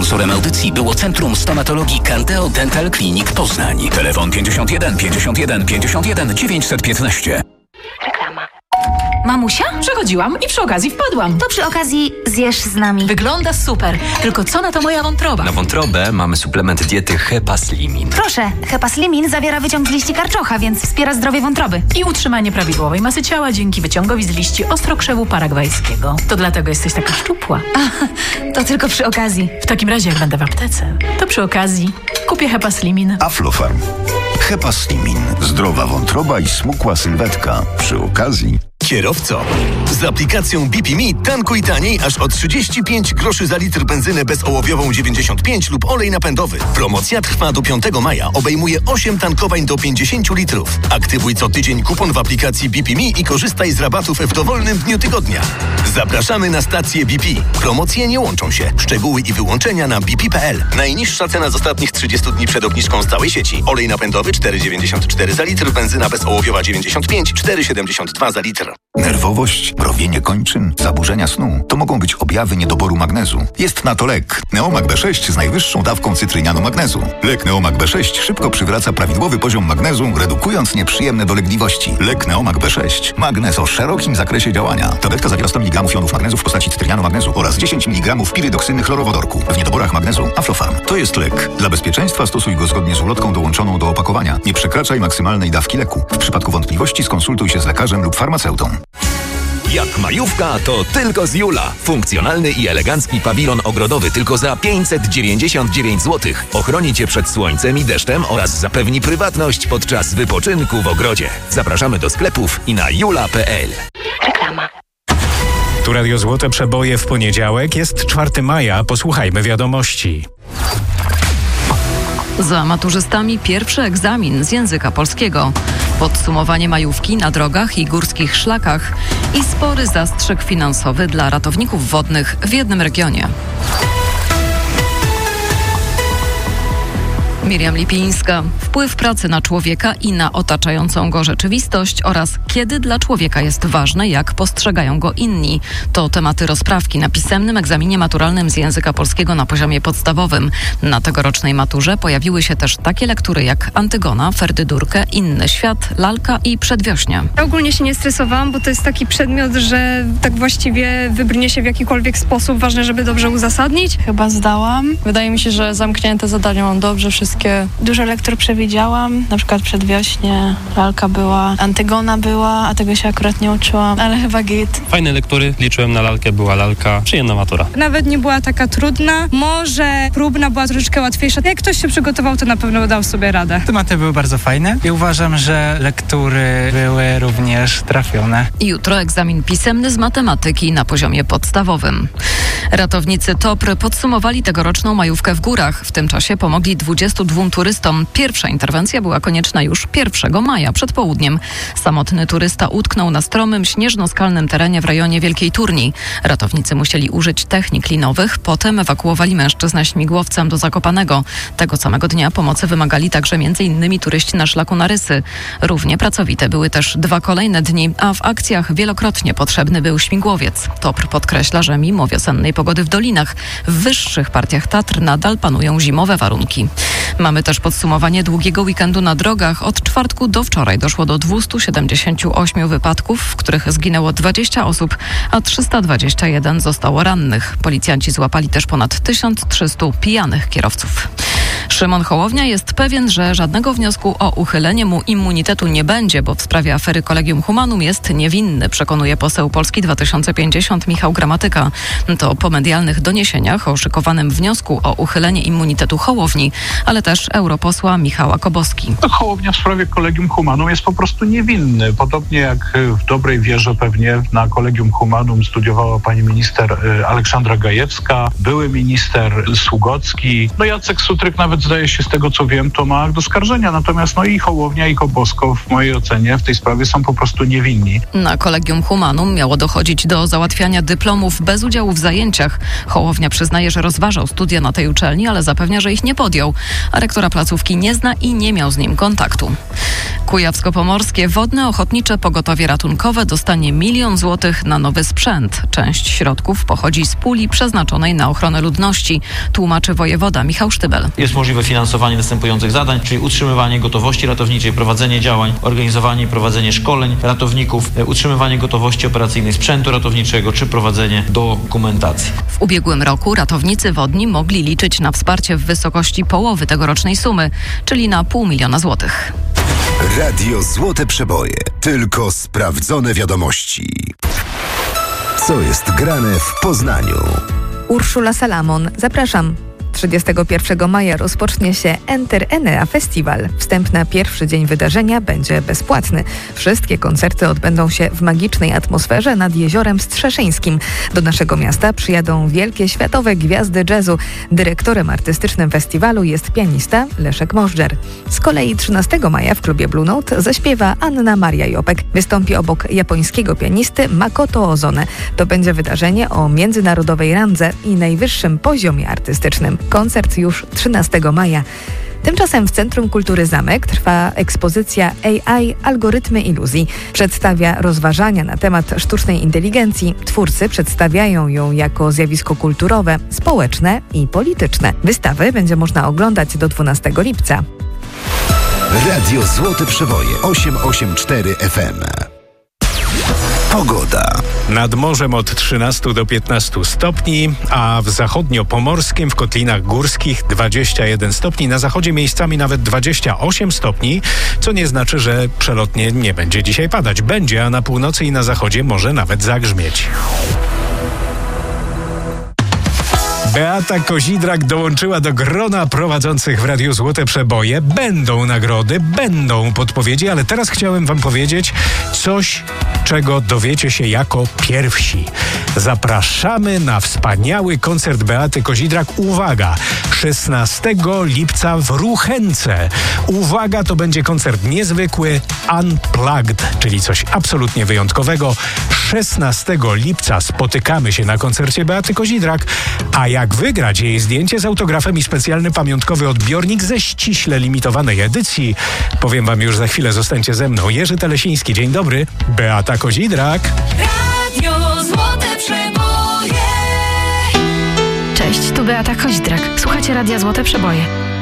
Sponsorem audycji było Centrum Stomatologii Canteo Dental Clinic Poznań. Telefon 51 51 51 915. Reklama. Mamusia? Przechodziłam i przy okazji wpadłam. To przy okazji zjesz z nami. Wygląda super, tylko co na to moja wątroba? Na wątrobę mamy suplement diety Hepaslimin. Proszę, Hepaslimin zawiera wyciąg z liści karczocha, więc wspiera zdrowie wątroby. I utrzymanie prawidłowej masy ciała dzięki wyciągowi z liści ostrokrzewu paragwajskiego. To dlatego jesteś taka szczupła. To tylko przy okazji. W takim razie, jak będę w aptece, to przy okazji kupię Hepaslimin. Aflofarm. Hepaslimin. Zdrowa wątroba i smukła sylwetka. Przy okazji... Kierowco, z aplikacją BP.me tankuj taniej aż o 35 groszy za litr benzynę bezołowiową 95 lub olej napędowy. Promocja trwa do 5 maja. Obejmuje 8 tankowań do 50 litrów. Aktywuj co tydzień kupon w aplikacji BP.me i korzystaj z rabatów w dowolnym dniu tygodnia. Zapraszamy na stację BP. Promocje nie łączą się. Szczegóły i wyłączenia na bp.pl. Najniższa cena z ostatnich 30 dni przed obniżką z całej sieci. Olej napędowy 4,94 za litr, benzyna bezołowiowa 95, 4,72 za litr. Nerwowość, mrowienie kończyn, zaburzenia snu to mogą być objawy niedoboru magnezu. Jest na to lek Neomag B6 z najwyższą dawką cytrynianu magnezu. Lek Neomag B6 szybko przywraca prawidłowy poziom magnezu, redukując nieprzyjemne dolegliwości. Lek Neomag B6. Magnez o szerokim zakresie działania. Tabletka zawiera 100 mg jonów magnezu w postaci cytrynianu magnezu oraz 10 mg pirydoksyny chlorowodorku. W niedoborach magnezu Aflofarm. To jest lek. Dla bezpieczeństwa stosuj go zgodnie z ulotką dołączoną do opakowania. Nie przekraczaj maksymalnej dawki leku. W przypadku wątpliwości skonsultuj się z lekarzem lub farmaceutą. Jak majówka, to tylko z Jula. Funkcjonalny i elegancki pawilon ogrodowy tylko za 599 zł. Ochroni Cię przed słońcem i deszczem oraz zapewni prywatność podczas wypoczynku w ogrodzie. Zapraszamy do sklepów i na jula.pl. Reklama. Tu Radio Złote Przeboje w poniedziałek. Jest 4 maja. Posłuchajmy wiadomości. Za maturzystami pierwszy egzamin z języka polskiego. Podsumowanie majówki na drogach i górskich szlakach i spory zastrzyk finansowy dla ratowników wodnych w jednym regionie. Miriam Lipińska. Wpływ pracy na człowieka i na otaczającą go rzeczywistość oraz kiedy dla człowieka jest ważne, jak postrzegają go inni. To tematy rozprawki na pisemnym egzaminie maturalnym z języka polskiego na poziomie podstawowym. Na tegorocznej maturze pojawiły się też takie lektury jak Antygona, Ferdydurkę, Inny świat, Lalka i Przedwiośnie. Ja ogólnie się nie stresowałam, bo to jest taki przedmiot, że tak właściwie wybrnie się w jakikolwiek sposób. Ważne, żeby dobrze uzasadnić. Chyba zdałam. Wydaje mi się, że zamknięte zadania mam dobrze wszystkie. Dużo lektur przewidziałam, na przykład Przedwiośnie, Lalka była, Antygona była, a tego się akurat nie uczyłam, ale chyba git. Fajne lektury, liczyłem na Lalkę, była Lalka, przyjemna matura. Nawet nie była taka trudna, może próbna była troszeczkę łatwiejsza. Jak ktoś się przygotował, to na pewno dał sobie radę. Tematy były bardzo fajne i uważam, że lektury były również trafione. Jutro egzamin pisemny z matematyki na poziomie podstawowym. Ratownicy TOPR podsumowali tegoroczną majówkę w górach. W tym czasie pomogli 22 turystom. Pierwsza interwencja była konieczna już 1 maja przed południem. Samotny turysta utknął na stromym, śnieżno-skalnym terenie w rejonie Wielkiej Turni. Ratownicy musieli użyć technik linowych, potem ewakuowali mężczyznę śmigłowcem do Zakopanego. Tego samego dnia pomocy wymagali także m.in. turyści na szlaku na Rysy. Równie pracowite były też 2 kolejne dni, a w akcjach wielokrotnie potrzebny był śmigłowiec. TOPR podkreśla, że mimo wiosennej pogody w dolinach, w wyższych partiach Tatr nadal panują zimowe warunki. Mamy też podsumowanie długiego weekendu na drogach. Od czwartku do wczoraj doszło do 278 wypadków, w których zginęło 20 osób, a 321 zostało rannych. Policjanci złapali też ponad 1300 pijanych kierowców. Szymon Hołownia jest pewien, że żadnego wniosku o uchylenie mu immunitetu nie będzie, bo w sprawie afery Collegium Humanum jest niewinny, przekonuje poseł Polski 2050 Michał Gramatyka. To po medialnych doniesieniach o szykowanym wniosku o uchylenie immunitetu Hołowni, ale też europosła Michała Koboski. Hołownia w sprawie Collegium Humanum jest po prostu niewinny. Podobnie jak w dobrej wierze pewnie na Collegium Humanum studiowała pani minister Aleksandra Gajewska, były minister Sługocki. No Jacek Sutryk nawet zdaje się, z tego co wiem, to ma akt oskarżenia. Natomiast i Hołownia, i Kobosko w mojej ocenie w tej sprawie są po prostu niewinni. Na Collegium Humanum miało dochodzić do załatwiania dyplomów bez udziału w zajęciach. Hołownia przyznaje, że rozważał studia na tej uczelni, ale zapewnia, że ich nie podjął, a rektora placówki nie zna i nie miał z nim kontaktu. Kujawsko-Pomorskie Wodne Ochotnicze Pogotowie Ratunkowe dostanie 1 000 000 złotych na nowy sprzęt. Część środków pochodzi z puli przeznaczonej na ochronę ludności, tłumaczy wojewoda Michał Sztybel. Jest możliwe finansowanie następujących zadań, czyli utrzymywanie gotowości ratowniczej, prowadzenie działań, organizowanie i prowadzenie szkoleń ratowników, utrzymywanie gotowości operacyjnej sprzętu ratowniczego czy prowadzenie dokumentacji. W ubiegłym roku ratownicy wodni mogli liczyć na wsparcie w wysokości połowy tegorocznej sumy, czyli na 500 000 złotych. Radio Złote Przeboje. Tylko sprawdzone wiadomości. Co jest grane w Poznaniu? Urszula Salamon. Zapraszam. 31 maja rozpocznie się Enter Enea Festival. Wstęp na pierwszy dzień wydarzenia będzie bezpłatny. Wszystkie koncerty odbędą się w magicznej atmosferze nad Jeziorem Strzeszyńskim. Do naszego miasta przyjadą wielkie światowe gwiazdy jazzu. Dyrektorem artystycznym festiwalu jest pianista Leszek Możdżer. Z kolei 13 maja w klubie Blue Note zaśpiewa Anna Maria Jopek. Wystąpi obok japońskiego pianisty Makoto Ozone. To będzie wydarzenie o międzynarodowej randze i najwyższym poziomie artystycznym. Koncert już 13 maja. Tymczasem w Centrum Kultury Zamek trwa ekspozycja AI Algorytmy iluzji. Przedstawia rozważania na temat sztucznej inteligencji. Twórcy przedstawiają ją jako zjawisko kulturowe, społeczne i polityczne. Wystawę będzie można oglądać do 12 lipca. Radio Złote Przeboje 884 FM. Pogoda. Nad morzem od 13 do 15 stopni, a w zachodniopomorskim, w Kotlinach Górskich 21 stopni, na zachodzie miejscami nawet 28 stopni, co nie znaczy, że przelotnie nie będzie dzisiaj padać. Będzie, a na północy i na zachodzie może nawet zagrzmieć. Beata Kozidrak dołączyła do grona prowadzących w Radiu Złote Przeboje. Będą nagrody, będą podpowiedzi, ale teraz chciałem wam powiedzieć coś, czego dowiecie się jako pierwsi. Zapraszamy na wspaniały koncert Beaty Kozidrak. Uwaga! 16 lipca w Ruchence. Uwaga, to będzie koncert niezwykły, unplugged, czyli coś absolutnie wyjątkowego. 16 lipca spotykamy się na koncercie Beaty Kozidrak, a jak wygrać jej zdjęcie z autografem i specjalny pamiątkowy odbiornik ze ściśle limitowanej edycji, powiem wam już za chwilę. Zostańcie ze mną. Jerzy Telesiński, dzień dobry. Beata Kozidrak. Radio Złote Przeboje. Cześć, tu Beata Kozidrak. Słuchacie Radia Złote Przeboje.